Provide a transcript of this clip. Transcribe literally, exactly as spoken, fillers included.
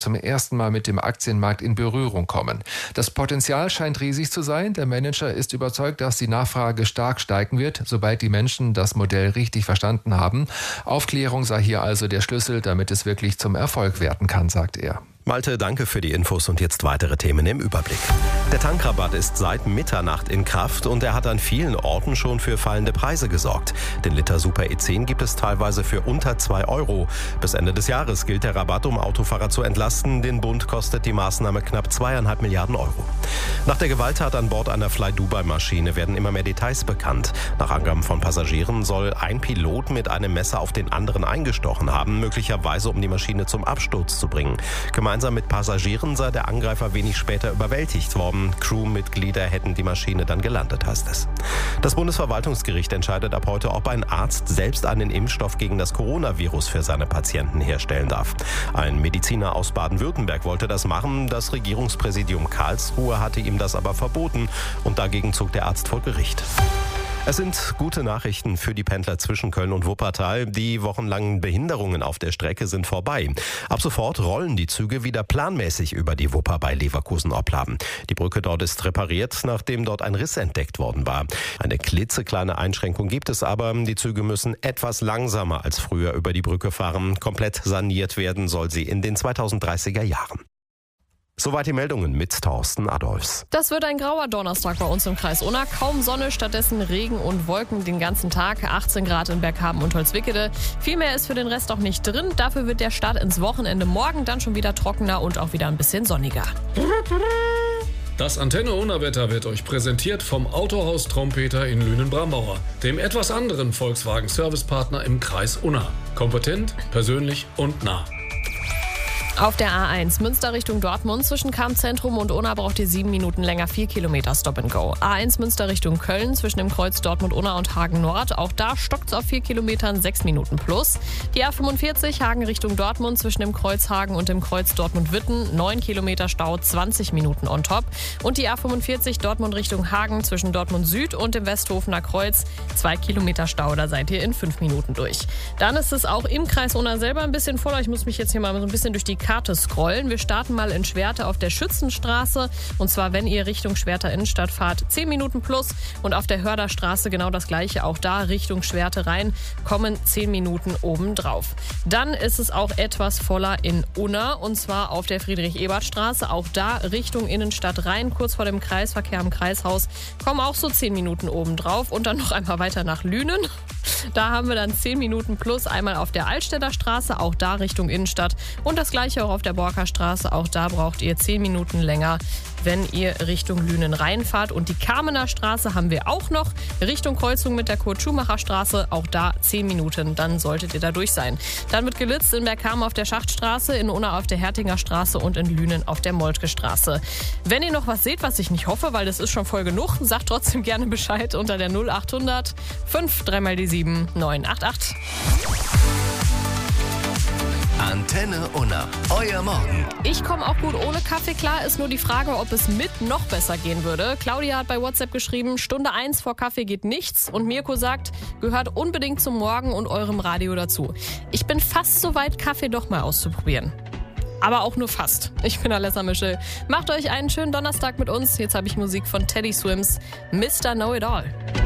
zum ersten Mal mit dem Aktienmarkt in Berührung kommen. Das Potenzial scheint riesig zu sein. Der Manager ist überzeugt, dass die Nachfrage stark steigen wird, sobald die Menschen das Modell richtig verstanden haben. Aufklärung sei hier also der Schlüssel, damit es wirklich zum Erfolg werden kann, sagt er. Malte, danke für die Infos und jetzt weitere Themen im Überblick. Der Tankrabatt ist seit Mitternacht in Kraft und er hat an vielen Orten schon für fallende Preise gesorgt. Den Liter Super E zehn gibt es teilweise für unter zwei Euro. Bis Ende des Jahres gilt der Rabatt, um Autofahrer zu entlasten. Den Bund kostet die Maßnahme knapp zweieinhalb Milliarden Euro. Nach der Gewalttat an Bord einer Fly-Dubai-Maschine werden immer mehr Details bekannt. Nach Angaben von Passagieren soll ein Pilot mit einem Messer auf den anderen eingestochen haben, möglicherweise um die Maschine zum Absturz zu bringen. Gemeinsam mit Passagieren sei der Angreifer wenig später überwältigt worden. Crewmitglieder hätten die Maschine dann gelandet, heißt es. Das Bundesverwaltungsgericht entscheidet ab heute, ob ein Arzt selbst einen Impfstoff gegen das Coronavirus für seine Patienten herstellen darf. Ein Mediziner aus Baden-Württemberg wollte das machen. Das Regierungspräsidium Karlsruhe hatte ihm das aber verboten und dagegen zog der Arzt vor Gericht. Es sind gute Nachrichten für die Pendler zwischen Köln und Wuppertal. Die wochenlangen Behinderungen auf der Strecke sind vorbei. Ab sofort rollen die Züge wieder planmäßig über die Wupper bei Leverkusen-Opladen. Die Brücke dort ist repariert, nachdem dort ein Riss entdeckt worden war. Eine klitzekleine Einschränkung gibt es aber. Die Züge müssen etwas langsamer als früher über die Brücke fahren. Komplett saniert werden soll sie in den zweitausenddreißiger Jahren. Soweit die Meldungen mit Thorsten Adolfs. Das wird ein grauer Donnerstag bei uns im Kreis Unna. Kaum Sonne, stattdessen Regen und Wolken den ganzen Tag. achtzehn Grad in Berghaben und Holzwickede. Viel mehr ist für den Rest auch nicht drin. Dafür wird der Start ins Wochenende morgen dann schon wieder trockener und auch wieder ein bisschen sonniger. Das Antenne Unna Wetter wird euch präsentiert vom Autohaus Trompeter in Lünen-Bramauer, dem etwas anderen Volkswagen-Servicepartner im Kreis Unna. Kompetent, persönlich und nah. Auf der A eins Münster Richtung Dortmund zwischen Kampzentrum und Unna braucht ihr sieben Minuten länger, vier Kilometer Stop and Go. A eins Münster Richtung Köln zwischen dem Kreuz Dortmund-Unna und Hagen Nord. Auch da stockt es auf vier Kilometern, sechs Minuten plus. Die A fünfundvierzig Hagen Richtung Dortmund zwischen dem Kreuz Hagen und dem Kreuz Dortmund-Witten. neun Kilometer Stau, zwanzig Minuten on top. Und die A fünfundvierzig Dortmund Richtung Hagen zwischen Dortmund Süd und dem Westhofener Kreuz. zwei Kilometer Stau, da seid ihr in fünf Minuten durch. Dann ist es auch im Kreis Unna selber ein bisschen voller. Ich muss mich jetzt hier mal so ein bisschen durch die Karte scrollen. Wir starten mal in Schwerte auf der Schützenstraße. Und zwar, wenn ihr Richtung Schwerter Innenstadt fahrt, zehn Minuten plus. Und auf der Hörderstraße genau das Gleiche. Auch da Richtung Schwerte rein kommen zehn Minuten obendrauf. Dann ist es auch etwas voller in Unna. Und zwar auf der Friedrich-Ebert-Straße. Auch da Richtung Innenstadt rein. Kurz vor dem Kreisverkehr am Kreishaus kommen auch so zehn Minuten obendrauf. Und dann noch einmal weiter nach Lünen. Da haben wir dann zehn Minuten plus einmal auf der Altstädter Straße, auch da Richtung Innenstadt. Und das gleiche auch auf der Borker Straße, auch da braucht ihr zehn Minuten länger, wenn ihr Richtung Lünen reinfahrt. Und die Kamener Straße haben wir auch noch, Richtung Kreuzung mit der Kurt-Schumacher-Straße, auch da zehn Minuten, dann solltet ihr da durch sein. Dann wird gelitzt in Berghamen auf der Schachtstraße, in Unna auf der Hertinger Straße und in Lünen auf der Moltke Straße. Wenn ihr noch was seht, was ich nicht hoffe, weil das ist schon voll genug, sagt trotzdem gerne Bescheid unter der null achthundert fünf drei mal die sieben neun acht acht. Antenne Unna, euer Morgen. Ich komme auch gut ohne Kaffee klar, ist nur die Frage, ob es mit noch besser gehen würde. Claudia hat bei WhatsApp geschrieben, Stunde eins vor Kaffee geht nichts. Und Mirko sagt, gehört unbedingt zum Morgen und eurem Radio dazu. Ich bin fast so weit, Kaffee doch mal auszuprobieren. Aber auch nur fast. Ich bin Alessa Mischel. Macht euch einen schönen Donnerstag mit uns. Jetzt habe ich Musik von Teddy Swims, Mister Know It All.